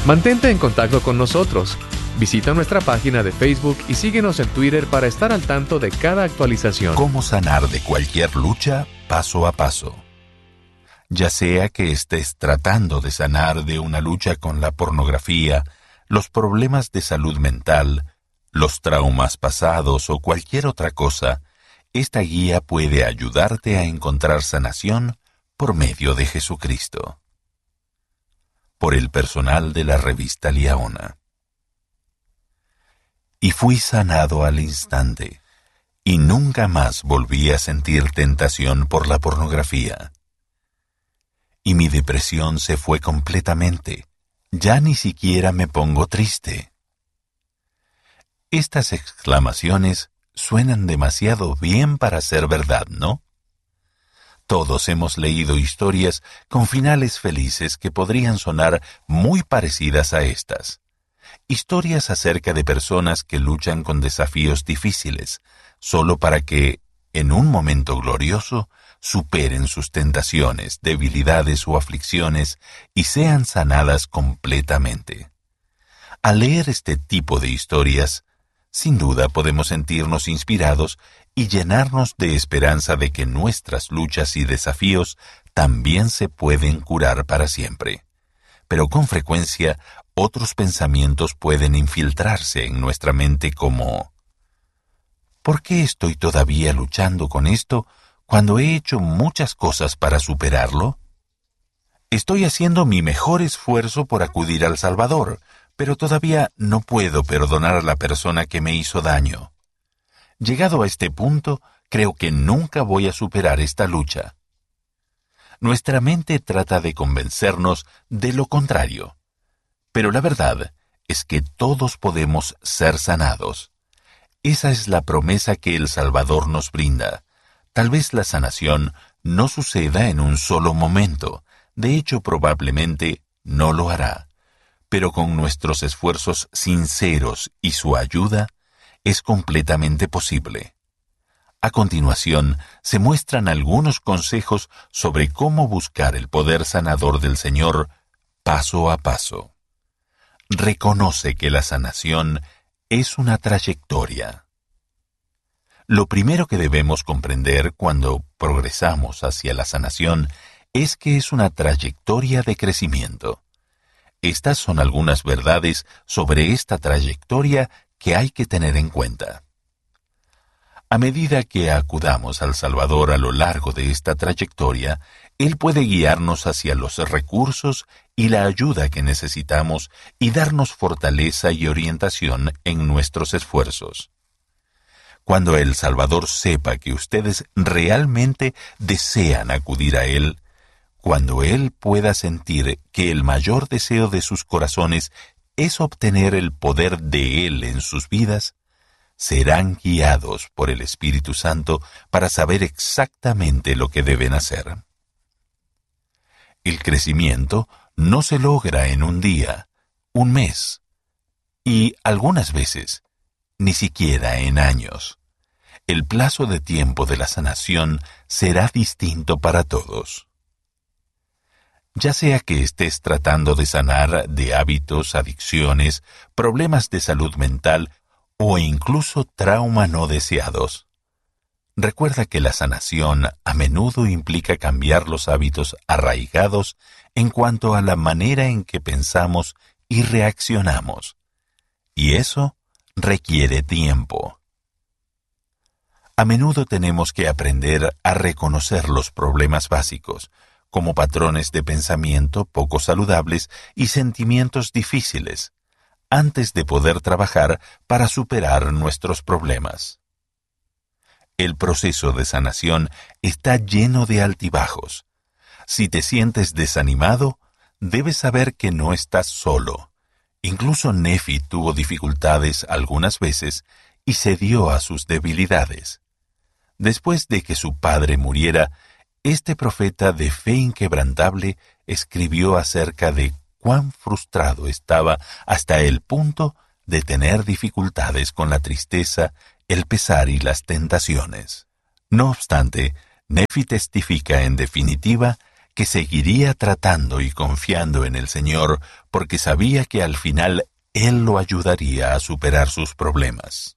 Mantente en contacto con nosotros. Visita nuestra página de Facebook y síguenos en Twitter para estar al tanto de cada actualización. Cómo sanar de cualquier lucha paso a paso. Ya sea que estés tratando de sanar de una lucha con la pornografía, los problemas de salud mental, los traumas pasados o cualquier otra cosa, esta guía puede ayudarte a encontrar sanación por medio de Jesucristo. Por el personal de la revista Liaona. Y fui sanado al instante, y nunca más volví a sentir tentación por la pornografía. Y mi depresión se fue completamente. Ya ni siquiera me pongo triste. Estas exclamaciones suenan demasiado bien para ser verdad, ¿no? Todos hemos leído historias con finales felices que podrían sonar muy parecidas a estas. Historias acerca de personas que luchan con desafíos difíciles, solo para que, en un momento glorioso, superen sus tentaciones, debilidades o aflicciones y sean sanadas completamente. Al leer este tipo de historias, sin duda podemos sentirnos inspirados y llenarnos de esperanza de que nuestras luchas y desafíos también se pueden curar para siempre. Pero con frecuencia, otros pensamientos pueden infiltrarse en nuestra mente como: ¿por qué estoy todavía luchando con esto cuando he hecho muchas cosas para superarlo? Estoy haciendo mi mejor esfuerzo por acudir al Salvador, pero todavía no puedo perdonar a la persona que me hizo daño. Llegado a este punto, creo que nunca voy a superar esta lucha. Nuestra mente trata de convencernos de lo contrario, pero la verdad es que todos podemos ser sanados. Esa es la promesa que el Salvador nos brinda. Tal vez la sanación no suceda en un solo momento, de hecho probablemente no lo hará, pero con nuestros esfuerzos sinceros y su ayuda, es completamente posible. A continuación, se muestran algunos consejos sobre cómo buscar el poder sanador del Señor paso a paso. Reconoce que la sanación es una trayectoria. Lo primero que debemos comprender cuando progresamos hacia la sanación es que es una trayectoria de crecimiento. Estas son algunas verdades sobre esta trayectoria que hay que tener en cuenta. A medida que acudamos al Salvador a lo largo de esta trayectoria, Él puede guiarnos hacia los recursos y la ayuda que necesitamos y darnos fortaleza y orientación en nuestros esfuerzos. Cuando el Salvador sepa que ustedes realmente desean acudir a Él, cuando Él pueda sentir que el mayor deseo de sus corazones es obtener el poder de Él en sus vidas, serán guiados por el Espíritu Santo para saber exactamente lo que deben hacer. El crecimiento no se logra en un día, un mes, y algunas veces, ni siquiera en años. El plazo de tiempo de la sanación será distinto para todos. Ya sea que estés tratando de sanar de hábitos, adicciones, problemas de salud mental o incluso trauma no deseados. Recuerda que la sanación a menudo implica cambiar los hábitos arraigados en cuanto a la manera en que pensamos y reaccionamos. Y eso requiere tiempo. A menudo tenemos que aprender a reconocer los problemas básicos, como patrones de pensamiento poco saludables y sentimientos difíciles, antes de poder trabajar para superar nuestros problemas. El proceso de sanación está lleno de altibajos. Si te sientes desanimado, debes saber que no estás solo. Incluso Nefi tuvo dificultades algunas veces y cedió a sus debilidades. Después de que su padre muriera, este profeta de fe inquebrantable escribió acerca de cuán frustrado estaba hasta el punto de tener dificultades con la tristeza, el pesar y las tentaciones. No obstante, Nefi testifica en definitiva que seguiría tratando y confiando en el Señor porque sabía que al final Él lo ayudaría a superar sus problemas.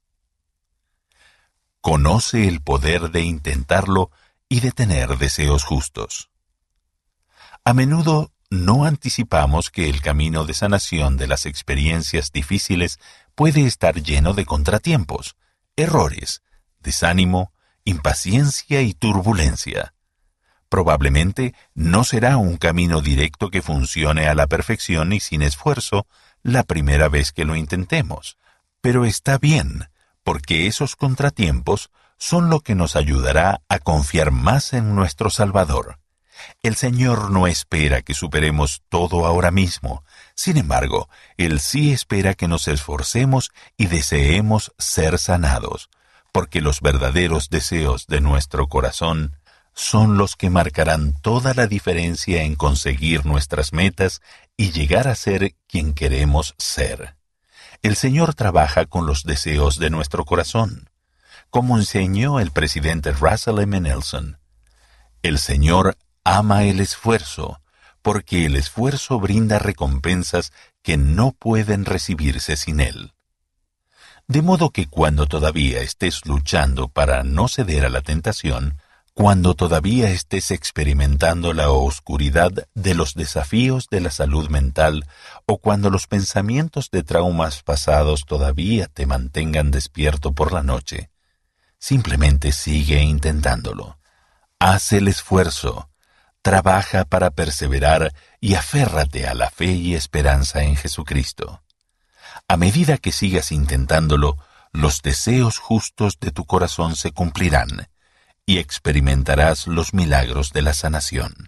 Conoce el poder de intentarlo y de tener deseos justos. A menudo no anticipamos que el camino de sanación de las experiencias difíciles puede estar lleno de contratiempos, errores, desánimo, impaciencia y turbulencia. Probablemente no será un camino directo que funcione a la perfección y sin esfuerzo la primera vez que lo intentemos, pero está bien, porque esos contratiempos son lo que nos ayudará a confiar más en nuestro Salvador. El Señor no espera que superemos todo ahora mismo. Sin embargo, Él sí espera que nos esforcemos y deseemos ser sanados, porque los verdaderos deseos de nuestro corazón son los que marcarán toda la diferencia en conseguir nuestras metas y llegar a ser quien queremos ser. El Señor trabaja con los deseos de nuestro corazón. Como enseñó el presidente Russell M. Nelson, el Señor ama el esfuerzo, porque el esfuerzo brinda recompensas que no pueden recibirse sin él. De modo que cuando todavía estés luchando para no ceder a la tentación, cuando todavía estés experimentando la oscuridad de los desafíos de la salud mental o cuando los pensamientos de traumas pasados todavía te mantengan despierto por la noche, simplemente sigue intentándolo. Haz el esfuerzo, trabaja para perseverar y aférrate a la fe y esperanza en Jesucristo. A medida que sigas intentándolo, los deseos justos de tu corazón se cumplirán y experimentarás los milagros de la sanación.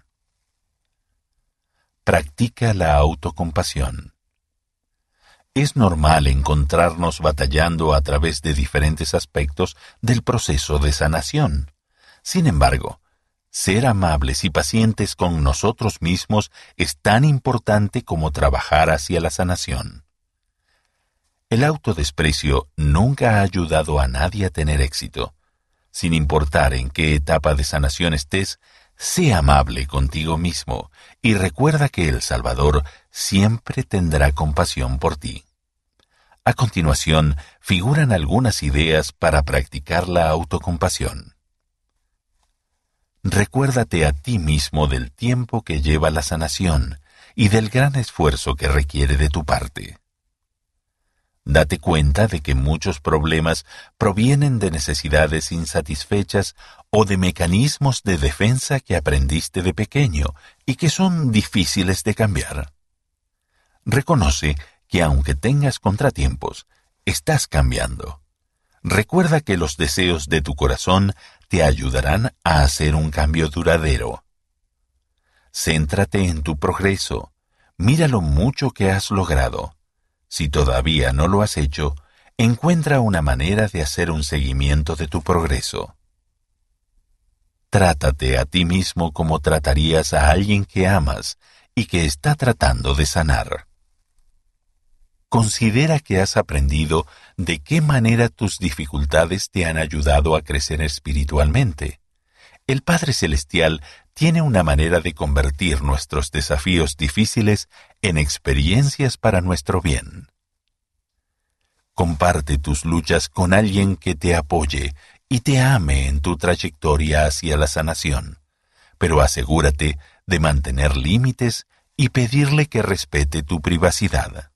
Practica la autocompasión. Es normal encontrarnos batallando a través de diferentes aspectos del proceso de sanación. Sin embargo, ser amables y pacientes con nosotros mismos es tan importante como trabajar hacia la sanación. El autodesprecio nunca ha ayudado a nadie a tener éxito. Sin importar en qué etapa de sanación estés, sé amable contigo mismo y recuerda que el Salvador siempre tendrá compasión por ti. A continuación, figuran algunas ideas para practicar la autocompasión. Recuérdate a ti mismo del tiempo que lleva la sanación y del gran esfuerzo que requiere de tu parte. Date cuenta de que muchos problemas provienen de necesidades insatisfechas o de mecanismos de defensa que aprendiste de pequeño y que son difíciles de cambiar. Reconoce que aunque tengas contratiempos, estás cambiando. Recuerda que los deseos de tu corazón te ayudarán a hacer un cambio duradero. Céntrate en tu progreso. Mira lo mucho que has logrado. Si todavía no lo has hecho, encuentra una manera de hacer un seguimiento de tu progreso. Trátate a ti mismo como tratarías a alguien que amas y que está tratando de sanar. Considera que has aprendido de qué manera tus dificultades te han ayudado a crecer espiritualmente. El Padre Celestial tiene una manera de convertir nuestros desafíos difíciles en experiencias para nuestro bien. Comparte tus luchas con alguien que te apoye y te ame en tu trayectoria hacia la sanación, pero asegúrate de mantener límites y pedirle que respete tu privacidad.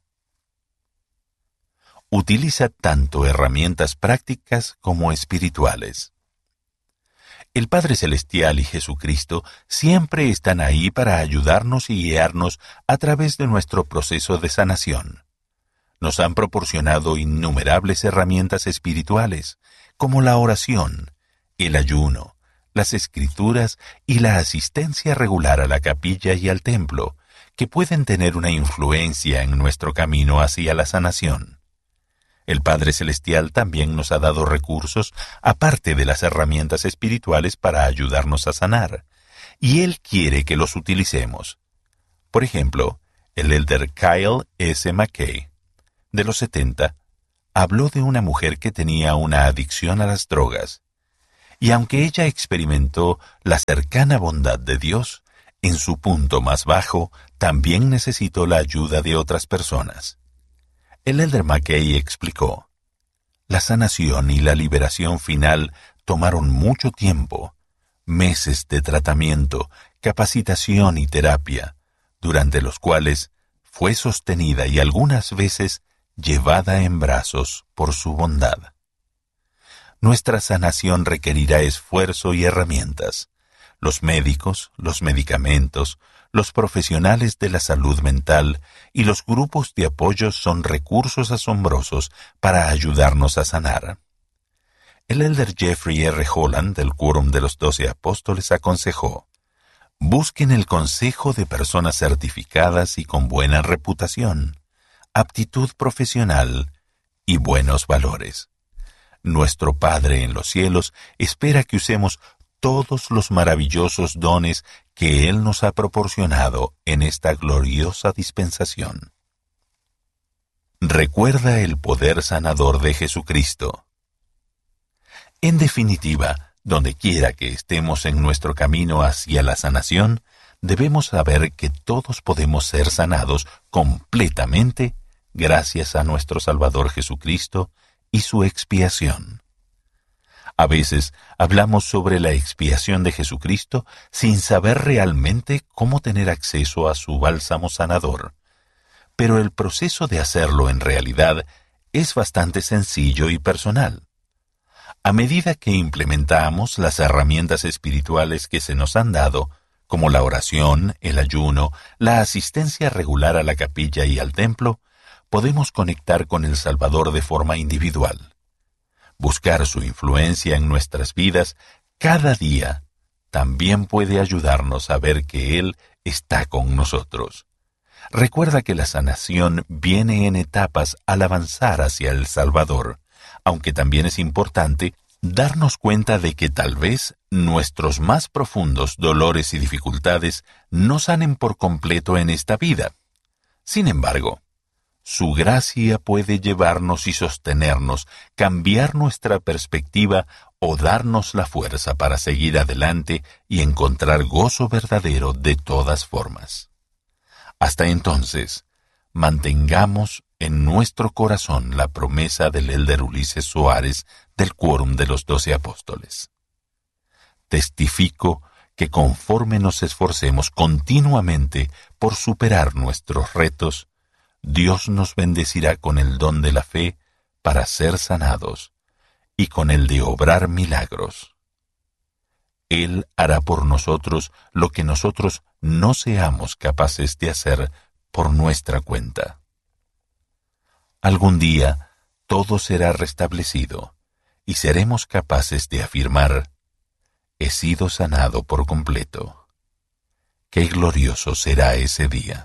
Utiliza tanto herramientas prácticas como espirituales. El Padre Celestial y Jesucristo siempre están ahí para ayudarnos y guiarnos a través de nuestro proceso de sanación. Nos han proporcionado innumerables herramientas espirituales, como la oración, el ayuno, las escrituras y la asistencia regular a la capilla y al templo, que pueden tener una influencia en nuestro camino hacia la sanación. El Padre Celestial también nos ha dado recursos, aparte de las herramientas espirituales, para ayudarnos a sanar, y Él quiere que los utilicemos. Por ejemplo, el elder Kyle S. McKay, de los 70, habló de una mujer que tenía una adicción a las drogas, y aunque ella experimentó la cercana bondad de Dios, en su punto más bajo, también necesitó la ayuda de otras personas. El elder Mackay explicó: la sanación y la liberación final tomaron mucho tiempo, meses de tratamiento, capacitación y terapia, durante los cuales fue sostenida y algunas veces llevada en brazos por su bondad. Nuestra sanación requerirá esfuerzo y herramientas. Los médicos, los medicamentos, los profesionales de la salud mental y los grupos de apoyo son recursos asombrosos para ayudarnos a sanar. El elder Jeffrey R. Holland del Quórum de los 12 Apóstoles aconsejó: busquen el consejo de personas certificadas y con buena reputación, aptitud profesional y buenos valores. Nuestro Padre en los cielos espera que usemos todos los maravillosos dones que Él nos ha proporcionado en esta gloriosa dispensación. Recuerda el poder sanador de Jesucristo. En definitiva, donde quiera que estemos en nuestro camino hacia la sanación, debemos saber que todos podemos ser sanados completamente gracias a nuestro Salvador Jesucristo y su expiación. A veces hablamos sobre la expiación de Jesucristo sin saber realmente cómo tener acceso a su bálsamo sanador, pero el proceso de hacerlo en realidad es bastante sencillo y personal. A medida que implementamos las herramientas espirituales que se nos han dado, como la oración, el ayuno, la asistencia regular a la capilla y al templo, podemos conectar con el Salvador de forma individual. Buscar su influencia en nuestras vidas cada día también puede ayudarnos a ver que Él está con nosotros. Recuerda que la sanación viene en etapas al avanzar hacia el Salvador, aunque también es importante darnos cuenta de que tal vez nuestros más profundos dolores y dificultades no sanen por completo en esta vida. Sin embargo, su gracia puede llevarnos y sostenernos, cambiar nuestra perspectiva o darnos la fuerza para seguir adelante y encontrar gozo verdadero de todas formas. Hasta entonces, mantengamos en nuestro corazón la promesa del elder Ulises Soares del Quórum de los 12 Apóstoles. Testifico que conforme nos esforcemos continuamente por superar nuestros retos, Dios nos bendecirá con el don de la fe para ser sanados y con el de obrar milagros. Él hará por nosotros lo que nosotros no seamos capaces de hacer por nuestra cuenta. Algún día todo será restablecido y seremos capaces de afirmar: he sido sanado por completo. ¡Qué glorioso será ese día!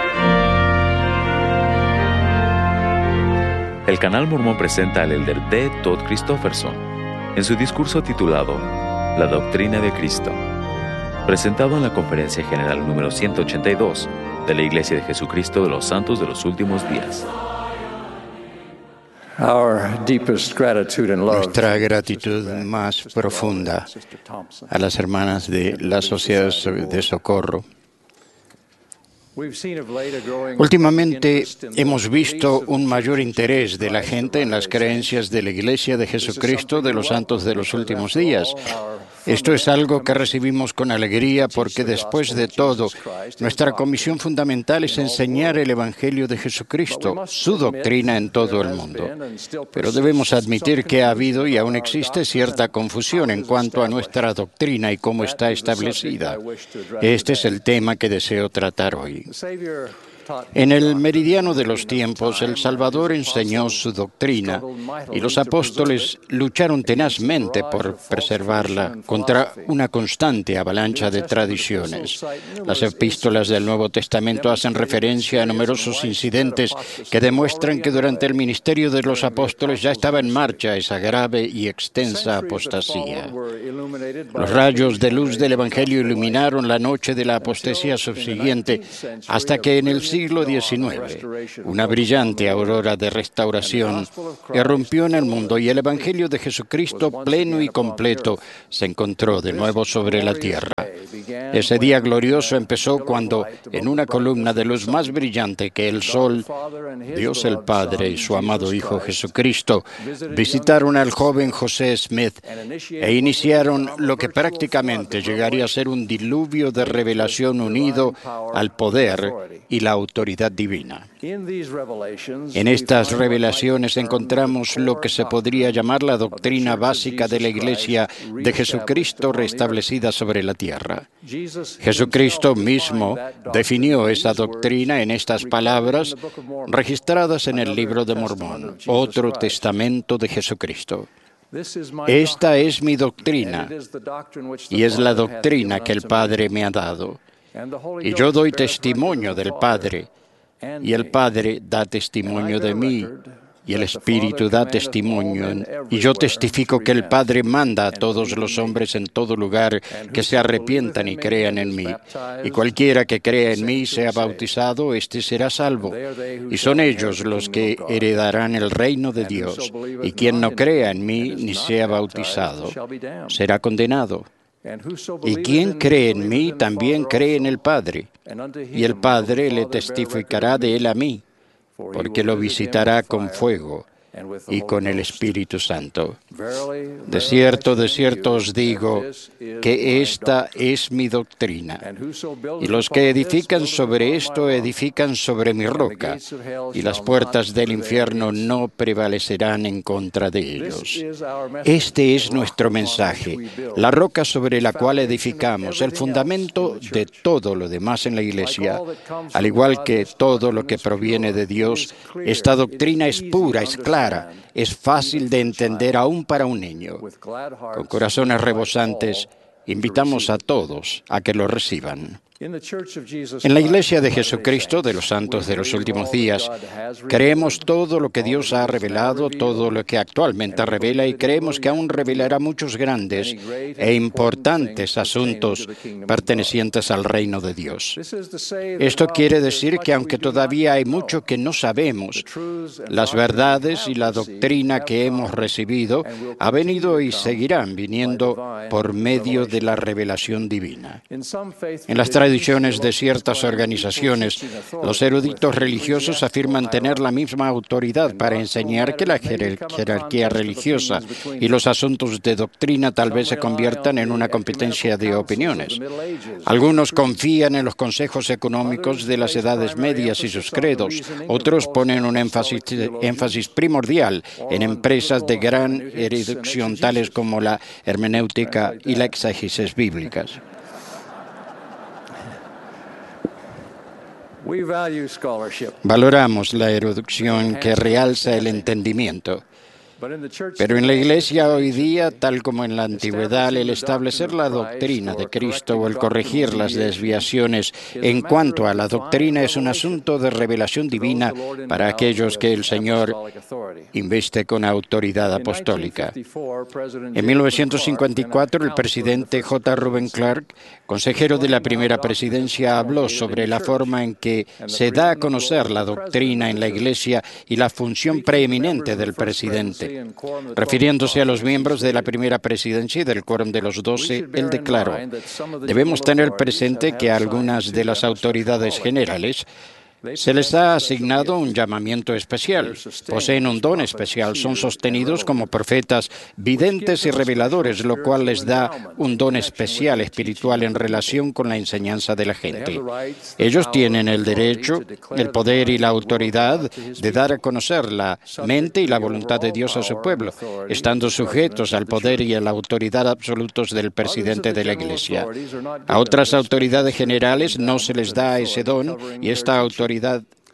El Canal Mormón presenta al elder D. Todd Christofferson en su discurso titulado La Doctrina de Cristo, presentado en la Conferencia General número 182 de la Iglesia de Jesucristo de los Santos de los Últimos Días. Nuestra gratitud más profunda a las hermanas de la Sociedad de Socorro. Últimamente hemos visto un mayor interés de la gente en las creencias de la Iglesia de Jesucristo de los Santos de los Últimos Días. Esto es algo que recibimos con alegría porque después de todo, nuestra comisión fundamental es enseñar el Evangelio de Jesucristo, su doctrina en todo el mundo. Pero debemos admitir que ha habido y aún existe cierta confusión en cuanto a nuestra doctrina y cómo está establecida. Este es el tema que deseo tratar hoy. En el meridiano de los tiempos, el Salvador enseñó su doctrina y los apóstoles lucharon tenazmente por preservarla contra una constante avalancha de tradiciones. Las epístolas del Nuevo Testamento hacen referencia a numerosos incidentes que demuestran que durante el ministerio de los apóstoles ya estaba en marcha esa grave y extensa apostasía. Los rayos de luz del Evangelio iluminaron la noche de la apostasía subsiguiente hasta que en el siglo siglo XIX, una brillante aurora de restauración irrumpió en el mundo y el Evangelio de Jesucristo pleno y completo se encontró de nuevo sobre la tierra. Ese día glorioso empezó cuando, en una columna de luz más brillante que el sol, Dios el Padre y su amado Hijo Jesucristo visitaron al joven José Smith e iniciaron lo que prácticamente llegaría a ser un diluvio de revelación unido al poder y la autoridad divina. En estas revelaciones encontramos lo que se podría llamar la doctrina básica de la Iglesia de Jesucristo restablecida sobre la tierra. Jesucristo mismo definió esa doctrina en estas palabras registradas en el Libro de Mormón, otro testamento de Jesucristo. Esta es mi doctrina, y es la doctrina que el Padre me ha dado. Y yo doy testimonio del Padre, y el Padre da testimonio de mí, y el Espíritu da testimonio. Y yo testifico que el Padre manda a todos los hombres en todo lugar que se arrepientan y crean en mí. Y cualquiera que crea en mí y sea bautizado, éste será salvo. Y son ellos los que heredarán el reino de Dios. Y quien no crea en mí ni sea bautizado, será condenado. Y quien cree en mí también cree en el Padre. Y el Padre le testificará de él a mí, porque lo visitará con fuego y con el Espíritu Santo. De cierto os digo que esta es mi doctrina. Y los que edifican sobre esto edifican sobre mi roca, y las puertas del infierno no prevalecerán en contra de ellos. Este es nuestro mensaje, la roca sobre la cual edificamos, el fundamento de todo lo demás en la Iglesia. Al igual que todo lo que proviene de Dios, esta doctrina es pura, es clara, es fácil de entender aún para un niño. Con corazones rebosantes, invitamos a todos a que lo reciban. En la Iglesia de Jesucristo de los Santos de los Últimos Días, creemos todo lo que Dios ha revelado, todo lo que actualmente revela, y creemos que aún revelará muchos grandes e importantes asuntos pertenecientes al reino de Dios. Esto quiere decir que aunque todavía hay mucho que no sabemos, las verdades y la doctrina que hemos recibido ha venido y seguirán viniendo por medio de la revelación divina. En las tradiciones de ciertas organizaciones, los eruditos religiosos afirman tener la misma autoridad para enseñar que la jerarquía religiosa y los asuntos de doctrina tal vez se conviertan en una competencia de opiniones. Algunos confían en los consejos económicos de las edades medias y sus credos. Otros ponen un énfasis primordial en empresas de gran erudición tales como la hermenéutica y la exégesis bíblicas. Valoramos la erudición que realza el entendimiento. Pero en la Iglesia hoy día, tal como en la antigüedad, el establecer la doctrina de Cristo o el corregir las desviaciones en cuanto a la doctrina es un asunto de revelación divina para aquellos que el Señor inviste con autoridad apostólica. En 1954, el presidente J. Reuben Clark, consejero de la primera presidencia, habló sobre la forma en que se da a conocer la doctrina en la Iglesia y la función preeminente del presidente. Refiriéndose a los miembros de la primera presidencia y del quórum de los 12, él declaró: debemos tener presente que a algunas de las autoridades generales se les ha asignado un llamamiento especial, poseen un don especial, son sostenidos como profetas, videntes y reveladores, lo cual les da un don especial espiritual en relación con la enseñanza de la gente. Ellos tienen el derecho, el poder y la autoridad de dar a conocer la mente y la voluntad de Dios a su pueblo, estando sujetos al poder y a la autoridad absolutos del presidente de la Iglesia. A otras autoridades generales no se les da ese don, y esta autoridad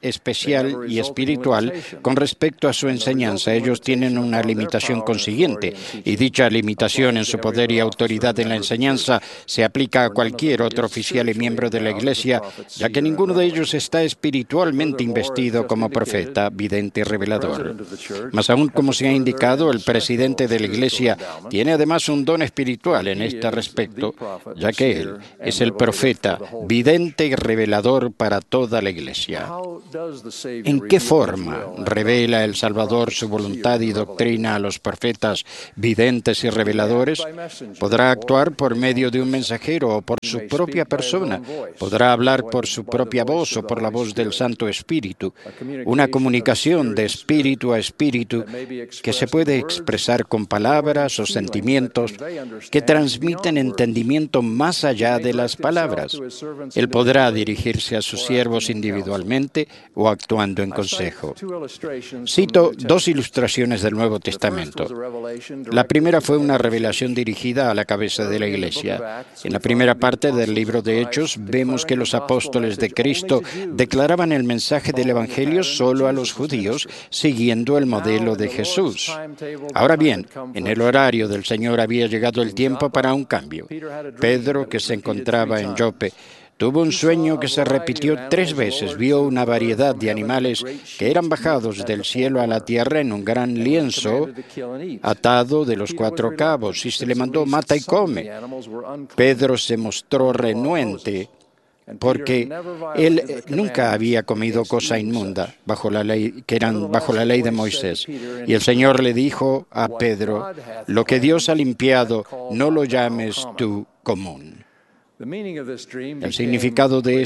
especial y espiritual con respecto a su enseñanza. Ellos tienen una limitación consiguiente, y dicha limitación en su poder y autoridad en la enseñanza se aplica a cualquier otro oficial y miembro de la Iglesia, ya que ninguno de ellos está espiritualmente investido como profeta, vidente y revelador. Mas aún, como se ha indicado, el presidente de la Iglesia tiene además un don espiritual en este respecto, ya que él es el profeta, vidente y revelador para toda la Iglesia. ¿En qué forma revela el Salvador su voluntad y doctrina a los profetas, videntes y reveladores? Podrá actuar por medio de un mensajero o por su propia persona. Podrá hablar por su propia voz o por la voz del Santo Espíritu. Una comunicación de espíritu a espíritu que se puede expresar con palabras o sentimientos que transmiten entendimiento más allá de las palabras. Él podrá dirigirse a sus siervos individualmente o actuando en consejo. Cito dos ilustraciones del Nuevo Testamento. La primera fue una revelación dirigida a la cabeza de la Iglesia. En la primera parte del libro de Hechos vemos que los apóstoles de Cristo declaraban el mensaje del Evangelio solo a los judíos, siguiendo el modelo de Jesús. Ahora bien, en el horario del Señor había llegado el tiempo para un cambio. Pedro, que se encontraba en Jope, tuvo un sueño que se repitió 3 veces. Vio una variedad de animales que eran bajados del cielo a la tierra en un gran lienzo atado de los 4 cabos, y se le mandó: mata y come. Pedro se mostró renuente porque él nunca había comido cosa inmunda bajo la ley de Moisés. Y el Señor le dijo a Pedro: lo que Dios ha limpiado, no lo llames tú común. El significado de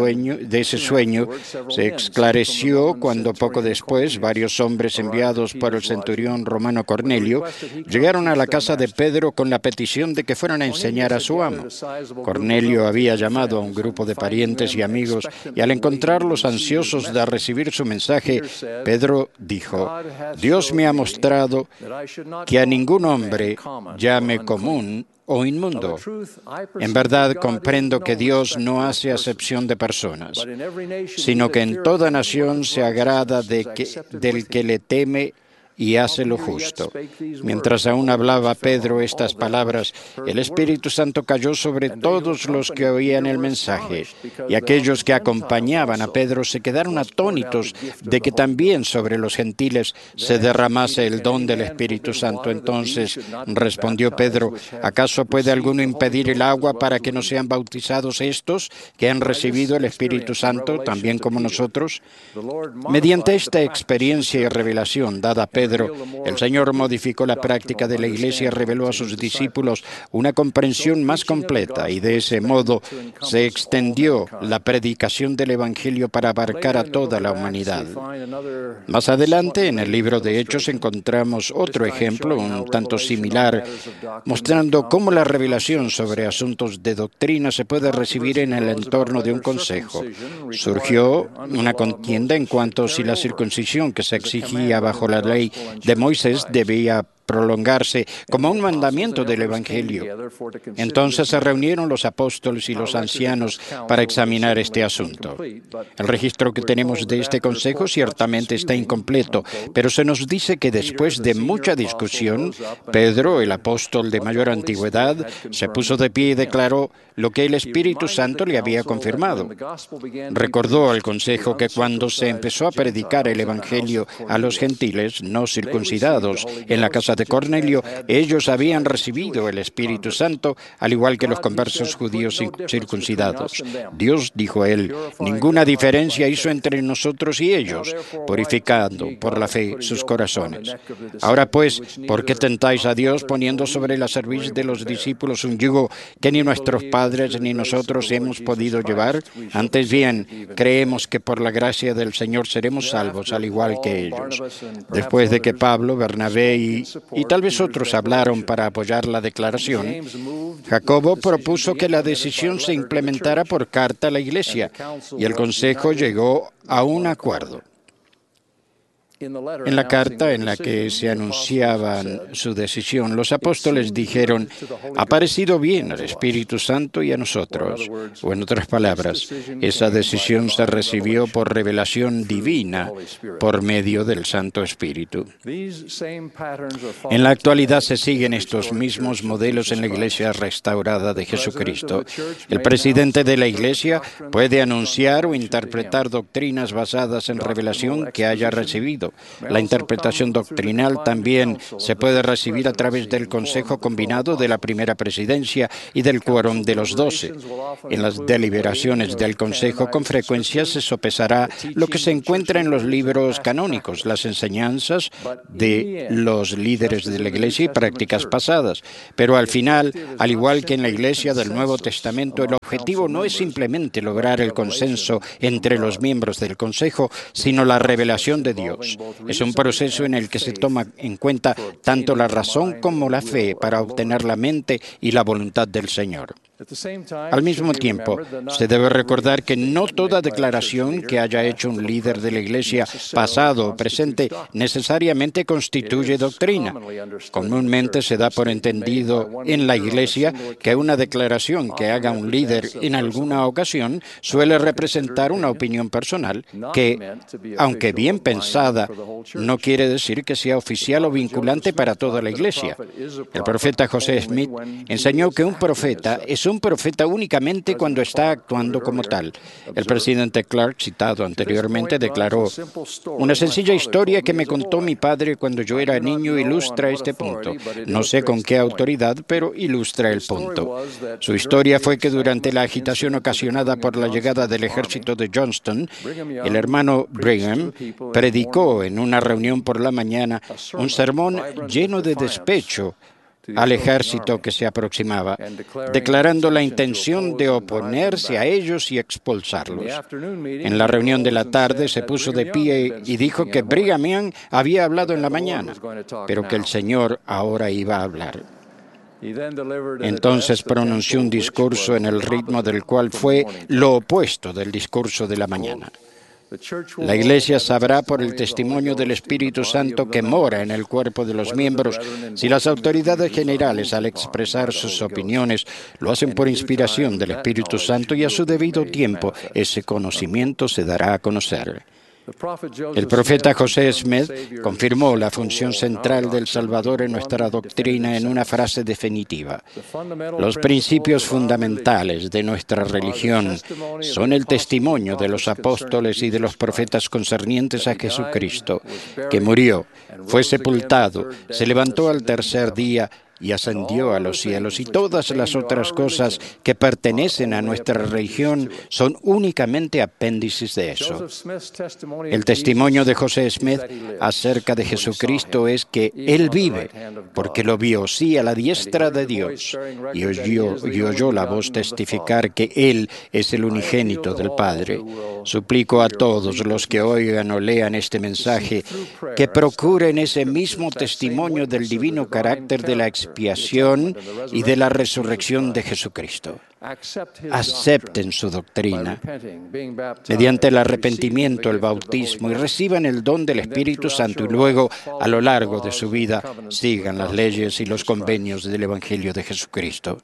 ese sueño se esclareció cuando poco después varios hombres enviados por el centurión romano Cornelio llegaron a la casa de Pedro con la petición de que fueran a enseñar a su amo. Cornelio había llamado a un grupo de parientes y amigos, y al encontrarlos ansiosos de recibir su mensaje, Pedro dijo: Dios me ha mostrado que a ningún hombre llame común o inmundo. En verdad comprendo que Dios no hace acepción de personas, sino que en toda nación se agrada del que le teme y hace lo justo. Mientras aún hablaba Pedro estas palabras, el Espíritu Santo cayó sobre todos los que oían el mensaje, y aquellos que acompañaban a Pedro se quedaron atónitos de que también sobre los gentiles se derramase el don del Espíritu Santo. Entonces respondió Pedro: ¿acaso puede alguno impedir el agua para que no sean bautizados estos que han recibido el Espíritu Santo también como nosotros? Mediante esta experiencia y revelación dada a Pedro, el Señor modificó la práctica de la Iglesia y reveló a sus discípulos una comprensión más completa, y de ese modo se extendió la predicación del Evangelio para abarcar a toda la humanidad. Más adelante, en el libro de Hechos, encontramos otro ejemplo, un tanto similar, mostrando cómo la revelación sobre asuntos de doctrina se puede recibir en el entorno de un consejo. Surgió una contienda en cuanto a si la circuncisión que se exigía bajo la ley de Moisés debía prolongarse como un mandamiento del Evangelio. Entonces se reunieron los apóstoles y los ancianos para examinar este asunto. El registro que tenemos de este consejo ciertamente está incompleto, pero se nos dice que después de mucha discusión, Pedro, el apóstol de mayor antigüedad, se puso de pie y declaró lo que el Espíritu Santo le había confirmado. Recordó al consejo que cuando se empezó a predicar el Evangelio a los gentiles no circuncidados en la casa de Cornelio, ellos habían recibido el Espíritu Santo, al igual que los conversos judíos circuncidados. Dios, dijo él, ninguna diferencia hizo entre nosotros y ellos, purificando por la fe sus corazones. Ahora pues, ¿por qué tentáis a Dios poniendo sobre la cerviz de los discípulos un yugo que ni nuestros padres ni nosotros hemos podido llevar? Antes bien, creemos que por la gracia del Señor seremos salvos, al igual que ellos. Después de que Pablo, Bernabé y tal vez otros hablaron para apoyar la declaración, Jacobo propuso que la decisión se implementara por carta a la Iglesia, y el Consejo llegó a un acuerdo. En la carta en la que se anunciaban su decisión, los apóstoles dijeron: ha parecido bien al Espíritu Santo y a nosotros. O en otras palabras, esa decisión se recibió por revelación divina por medio del Santo Espíritu. En la actualidad se siguen estos mismos modelos en la Iglesia restaurada de Jesucristo. El presidente de la Iglesia puede anunciar o interpretar doctrinas basadas en revelación que haya recibido. La interpretación doctrinal también se puede recibir a través del Consejo Combinado de la Primera Presidencia y del Quórum de los 12. En las deliberaciones del Consejo con frecuencia se sopesará lo que se encuentra en los libros canónicos, las enseñanzas de los líderes de la Iglesia y prácticas pasadas. Pero al final, al igual que en la Iglesia del Nuevo Testamento, el objetivo no es simplemente lograr el consenso entre los miembros del Consejo, sino la revelación de Dios. Es un proceso en el que se toma en cuenta tanto la razón como la fe para obtener la mente y la voluntad del Señor. Al mismo tiempo, se debe recordar que no toda declaración que haya hecho un líder de la Iglesia, pasado o presente, necesariamente constituye doctrina. Comúnmente se da por entendido en la Iglesia que una declaración que haga un líder en alguna ocasión suele representar una opinión personal que, aunque bien pensada, no quiere decir que sea oficial o vinculante para toda la Iglesia. El profeta José Smith enseñó que un profeta es un profeta únicamente cuando está actuando como tal. El presidente Clark, citado anteriormente, declaró: una sencilla historia que me contó mi padre cuando yo era niño ilustra este punto. No sé con qué autoridad, pero ilustra el punto. Su historia fue que durante la agitación ocasionada por la llegada del ejército de Johnston, el hermano Brigham predicó en una reunión por la mañana un sermón lleno de despecho al ejército que se aproximaba, declarando la intención de oponerse a ellos y expulsarlos. En la reunión de la tarde se puso de pie y dijo que Brigham Young había hablado en la mañana, pero que el Señor ahora iba a hablar. Entonces pronunció un discurso en el ritmo del cual fue lo opuesto del discurso de la mañana. La Iglesia sabrá por el testimonio del Espíritu Santo que mora en el cuerpo de los miembros si las autoridades generales, al expresar sus opiniones, lo hacen por inspiración del Espíritu Santo, y a su debido tiempo ese conocimiento se dará a conocer. El profeta José Smith confirmó la función central del Salvador en nuestra doctrina en una frase definitiva: los principios fundamentales de nuestra religión son el testimonio de los apóstoles y de los profetas concernientes a Jesucristo, que murió, fue sepultado, se levantó al tercer día y ascendió a los cielos, y todas las otras cosas que pertenecen a nuestra religión son únicamente apéndices de eso. El testimonio de José Smith acerca de Jesucristo es que Él vive, porque lo vio, sí, a la diestra de Dios, y oyó la voz testificar que Él es el unigénito del Padre. Suplico a todos los que oigan o lean este mensaje que procuren ese mismo testimonio del divino carácter de la expiación y de la resurrección de Jesucristo. Acepten su doctrina mediante el arrepentimiento, el bautismo, y reciban el don del Espíritu Santo, y luego, a lo largo de su vida, sigan las leyes y los convenios del Evangelio de Jesucristo.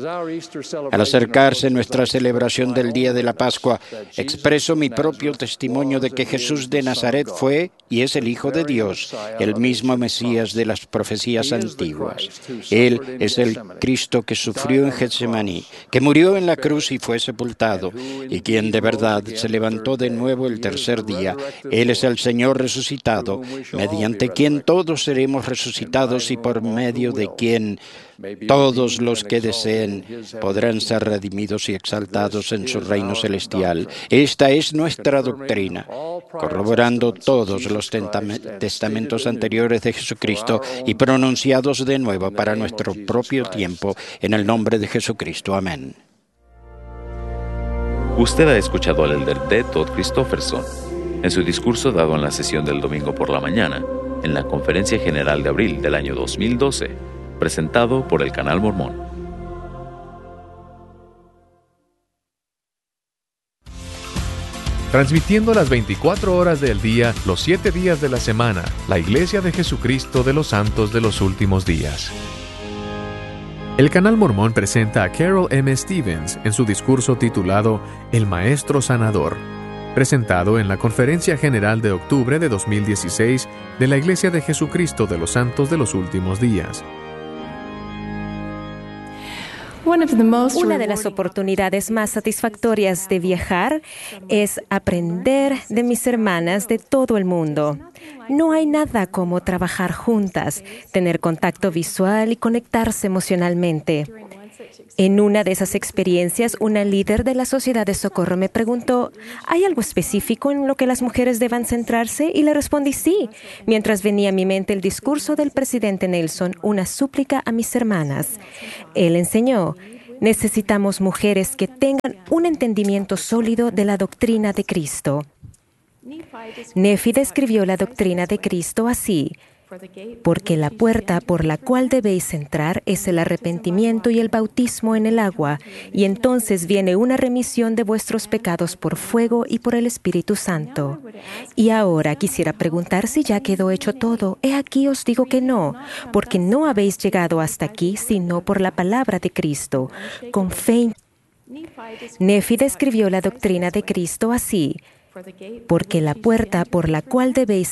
Al acercarse nuestra celebración del día de la Pascua, expreso mi propio testimonio de que Jesús de Nazaret fue y es el Hijo de Dios, el mismo Mesías de las profecías antiguas. Él es el Cristo que sufrió en Getsemaní, que murió en la cruz y fue sepultado, y quien de verdad se levantó de nuevo el tercer día. Él es el Señor resucitado, mediante quien todos seremos resucitados y por medio de quien todos los que deseen podrán ser redimidos y exaltados en su reino celestial. Esta es nuestra doctrina, corroborando todos los testamentos anteriores de Jesucristo y pronunciados de nuevo para nuestro propio tiempo, en el nombre de Jesucristo. Amén. Usted ha escuchado al elder D. Todd Christofferson en su discurso dado en la sesión del domingo por la mañana en la Conferencia General de abril del año 2012, presentado por el Canal Mormón. transmitiendo las 24 horas del día, los 7 días de la semana, la Iglesia de Jesucristo de los Santos de los Últimos Días. El Canal Mormón presenta a Carol M. Stevens en su discurso titulado El Maestro Sanador, presentado en la Conferencia General de octubre de 2016 de la Iglesia de Jesucristo de los Santos de los Últimos Días. Una de las oportunidades más satisfactorias de viajar es aprender de mis hermanas de todo el mundo. No hay nada como trabajar juntas, tener contacto visual y conectarse emocionalmente. En una de esas experiencias, una líder de la Sociedad de Socorro me preguntó, ¿hay algo específico en lo que las mujeres deban centrarse? Y le respondí sí, mientras venía a mi mente el discurso del presidente Nelson, una súplica a mis hermanas. Él enseñó, necesitamos mujeres que tengan un entendimiento sólido de la doctrina de Cristo. Nefi describió la doctrina de Cristo así, porque la puerta por la cual debéis entrar es el arrepentimiento y el bautismo en el agua, y entonces viene una remisión de vuestros pecados por fuego y por el Espíritu Santo. Y ahora quisiera preguntar si ya quedó hecho todo. He aquí os digo que no, porque no habéis llegado hasta aquí sino por la palabra de Cristo, con fe. Nefi describió la doctrina de Cristo así, porque la puerta por la cual debéis